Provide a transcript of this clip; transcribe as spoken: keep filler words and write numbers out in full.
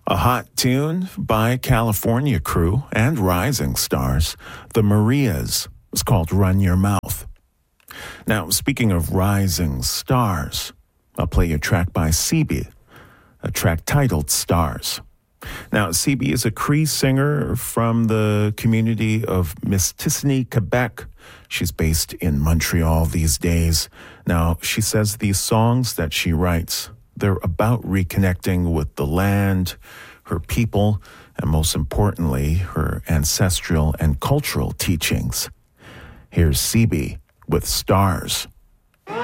A hot tune by California Crew and Rising Stars, the Marias. It's called Run Your Mouth. Now, speaking of Rising Stars, I'll play you a track by C B, a track titled Stars. Now, C B is a Cree singer from the community of Mistissini, Quebec. She's based in Montreal these days. Now, she says these songs that she writes, they're about reconnecting with the land, her people, and most importantly, her ancestral and cultural teachings. Here's C B with Stars.